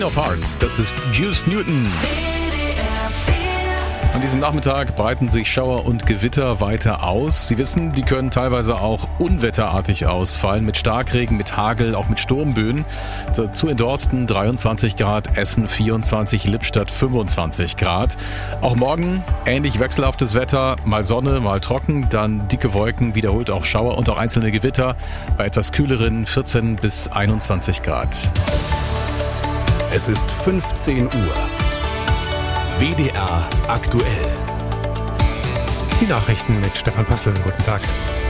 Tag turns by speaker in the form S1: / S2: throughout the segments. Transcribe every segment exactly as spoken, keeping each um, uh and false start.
S1: Queen of Hearts, das ist Juice Newton. An diesem Nachmittag breiten sich Schauer und Gewitter weiter aus. Sie wissen, die können teilweise auch unwetterartig ausfallen, mit Starkregen, mit Hagel, auch mit Sturmböen. Dazu in Dorsten dreiundzwanzig Grad, Essen vierundzwanzig, Lippstadt fünfundzwanzig Grad. Auch morgen ähnlich wechselhaftes Wetter, mal Sonne, mal trocken, dann dicke Wolken, wiederholt auch Schauer und auch einzelne Gewitter bei etwas kühleren vierzehn bis einundzwanzig Grad.
S2: Es ist fünfzehn Uhr. W D R aktuell.
S3: Die Nachrichten mit Stefan Pössl. Guten Tag.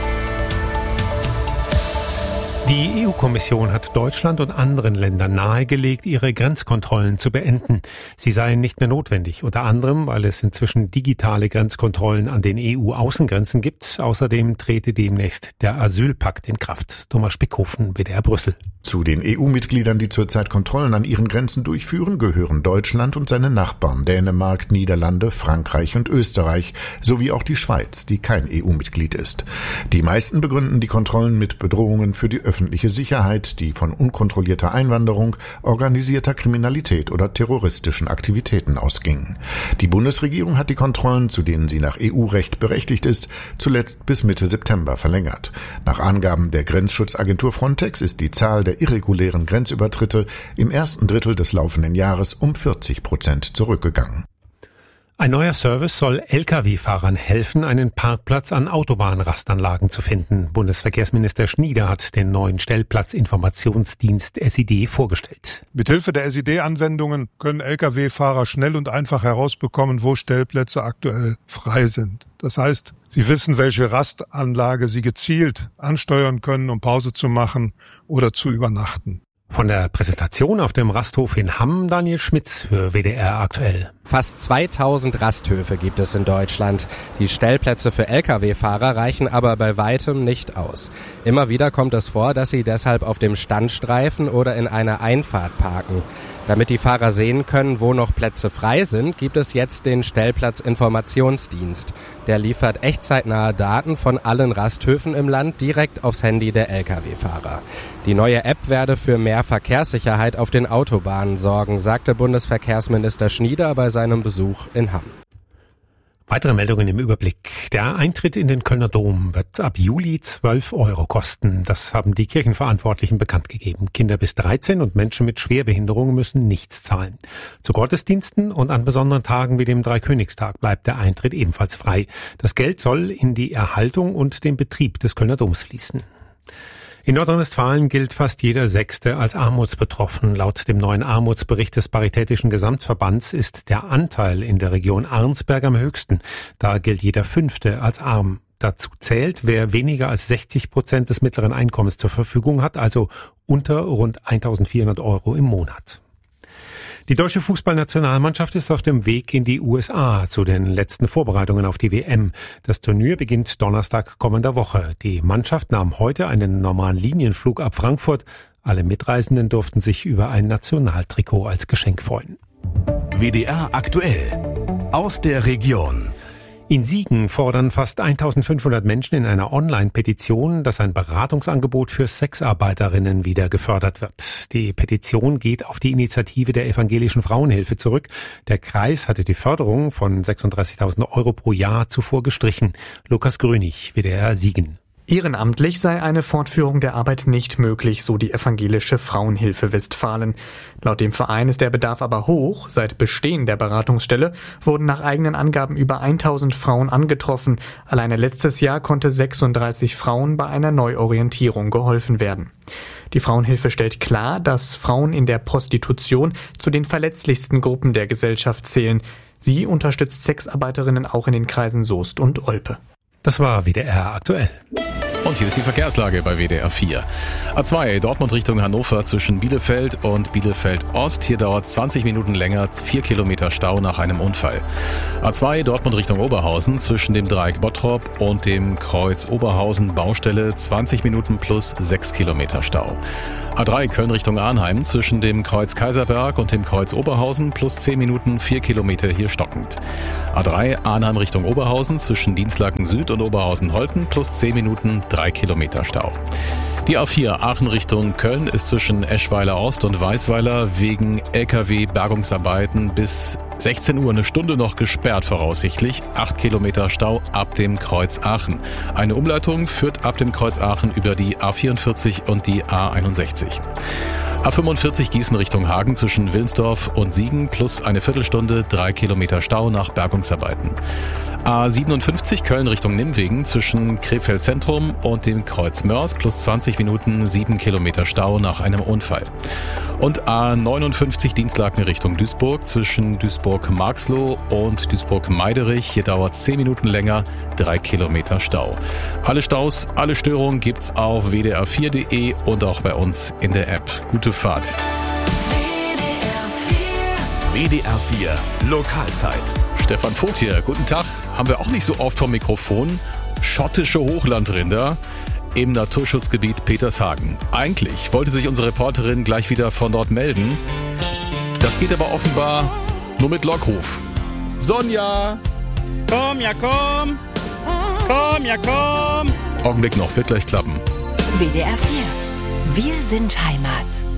S3: Die E U-Kommission hat Deutschland und anderen Ländern nahegelegt, ihre Grenzkontrollen zu beenden. Sie seien nicht mehr notwendig, unter anderem, weil es inzwischen digitale Grenzkontrollen an den E U-Außengrenzen gibt. Außerdem trete demnächst der Asylpakt in Kraft. Thomas Spickhofen, W D R Brüssel.
S4: Zu den E U-Mitgliedern, die zurzeit Kontrollen an ihren Grenzen durchführen, gehören Deutschland und seine Nachbarn Dänemark, Niederlande, Frankreich und Österreich, sowie auch die Schweiz, die kein E U-Mitglied ist. Die meisten begründen die Kontrollen mit Bedrohungen für die öffentliche Sicherheit, die von unkontrollierter Einwanderung, organisierter Kriminalität oder terroristischen Aktivitäten ausgingen. Die Bundesregierung hat die Kontrollen, zu denen sie nach E U-Recht berechtigt ist, zuletzt bis Mitte September verlängert. Nach Angaben der Grenzschutzagentur Frontex ist die Zahl der irregulären Grenzübertritte im ersten Drittel des laufenden Jahres um vierzig Prozent zurückgegangen.
S3: Ein neuer Service soll L K W-Fahrern helfen, einen Parkplatz an Autobahnrastanlagen zu finden. Bundesverkehrsminister Schnieder hat den neuen Stellplatzinformationsdienst S I D vorgestellt.
S5: Mithilfe der S I D-Anwendungen können L K W-Fahrer schnell und einfach herausbekommen, wo Stellplätze aktuell frei sind. Das heißt, sie wissen, welche Rastanlage sie gezielt ansteuern können, um Pause zu machen oder zu übernachten.
S3: Von der Präsentation auf dem Rasthof in Hamm, Daniel Schmitz für W D R aktuell.
S6: Fast zweitausend Rasthöfe gibt es in Deutschland. Die Stellplätze für L K W-Fahrer reichen aber bei weitem nicht aus. Immer wieder kommt es vor, dass sie deshalb auf dem Standstreifen oder in einer Einfahrt parken. Damit die Fahrer sehen können, wo noch Plätze frei sind, gibt es jetzt den Stellplatzinformationsdienst. Der liefert echtzeitnahe Daten von allen Rasthöfen im Land direkt aufs Handy der L K W-Fahrer. Die neue App werde für mehr Verkehrssicherheit auf den Autobahnen sorgen, sagte Bundesverkehrsminister Schnieder bei seinem Besuch in Hamm.
S3: Weitere Meldungen im Überblick. Der Eintritt in den Kölner Dom wird ab Juli zwölf Euro kosten. Das haben die Kirchenverantwortlichen bekannt gegeben. Kinder bis dreizehn und Menschen mit Schwerbehinderungen müssen nichts zahlen. Zu Gottesdiensten und an besonderen Tagen wie dem Dreikönigstag bleibt der Eintritt ebenfalls frei. Das Geld soll in die Erhaltung und den Betrieb des Kölner Doms fließen. In Nordrhein-Westfalen gilt fast jeder Sechste als armutsbetroffen. Laut dem neuen Armutsbericht des Paritätischen Gesamtverbands ist der Anteil in der Region Arnsberg am höchsten. Da gilt jeder Fünfte als arm. Dazu zählt, wer weniger als sechzig Prozent des mittleren Einkommens zur Verfügung hat, also unter rund eintausendvierhundert Euro im Monat. Die deutsche Fußballnationalmannschaft ist auf dem Weg in die U S A zu den letzten Vorbereitungen auf die W M. Das Turnier beginnt Donnerstag kommender Woche. Die Mannschaft nahm heute einen normalen Linienflug ab Frankfurt. Alle Mitreisenden durften sich über ein Nationaltrikot als Geschenk freuen.
S2: W D R aktuell aus der Region.
S3: In Siegen fordern fast eintausendfünfhundert Menschen in einer Online-Petition, dass ein Beratungsangebot für Sexarbeiterinnen wieder gefördert wird. Die Petition geht auf die Initiative der Evangelischen Frauenhilfe zurück. Der Kreis hatte die Förderung von sechsunddreißigtausend Euro pro Jahr zuvor gestrichen. Lukas Grönig, W D R Siegen.
S7: Ehrenamtlich sei eine Fortführung der Arbeit nicht möglich, so die Evangelische Frauenhilfe Westfalen. Laut dem Verein ist der Bedarf aber hoch. Seit Bestehen der Beratungsstelle wurden nach eigenen Angaben über tausend Frauen angetroffen. Alleine letztes Jahr konnte sechsunddreißig Frauen bei einer Neuorientierung geholfen werden. Die Frauenhilfe stellt klar, dass Frauen in der Prostitution zu den verletzlichsten Gruppen der Gesellschaft zählen. Sie unterstützt Sexarbeiterinnen auch in den Kreisen Soest und Olpe.
S3: Das war W D R aktuell.
S1: Und hier ist die Verkehrslage bei W D R vier. A zwei Dortmund Richtung Hannover zwischen Bielefeld und Bielefeld Ost. Hier dauert zwanzig Minuten länger, vier Kilometer Stau nach einem Unfall. A zwei Dortmund Richtung Oberhausen zwischen dem Dreieck Bottrop und dem Kreuz Oberhausen Baustelle zwanzig Minuten plus sechs Kilometer Stau. A drei Köln Richtung Arnheim zwischen dem Kreuz Kaiserberg und dem Kreuz Oberhausen plus zehn Minuten, vier Kilometer hier stockend. A drei Arnheim Richtung Oberhausen zwischen Dienstlaken Süd und Oberhausen Holten plus zehn Minuten, drei Kilometer Stau. Die A vier Aachen Richtung Köln ist zwischen Eschweiler Ost und Weißweiler wegen L K W-Bergungsarbeiten bis sechzehn Uhr eine Stunde noch gesperrt voraussichtlich. Acht Kilometer Stau ab dem Kreuz Aachen. Eine Umleitung führt ab dem Kreuz Aachen über die A vierundvierzig und die A einundsechzig. A fünfundvierzig Gießen Richtung Hagen zwischen Wilnsdorf und Siegen plus eine Viertelstunde, drei Kilometer Stau nach Bergungsarbeiten. A siebenundfünfzig Köln Richtung Nimwegen zwischen Krefeld Zentrum und dem Kreuz Mörs plus zwanzig Minuten, sieben Kilometer Stau nach einem Unfall. Und A neunundfünfzig Dienstlaken Richtung Duisburg zwischen Duisburg-Marxloh und Duisburg-Meiderich. Hier dauert es zehn Minuten länger, drei Kilometer Stau. Alle Staus, alle Störungen gibt's auf w d r vier punkt d e und auch bei uns in der App. Gute Fahrt.
S2: W D R vier Lokalzeit.
S1: Stefan Vogt hier, guten Tag. Haben wir auch nicht so oft vom Mikrofon. Schottische Hochlandrinder im Naturschutzgebiet Petershagen. Eigentlich wollte sich unsere Reporterin gleich wieder von dort melden. Das geht aber offenbar nur mit Lockruf. Sonja!
S8: Komm, ja komm! Komm, ja komm!
S1: Augenblick noch, wird gleich klappen.
S9: W D R vier. Wir sind Heimat.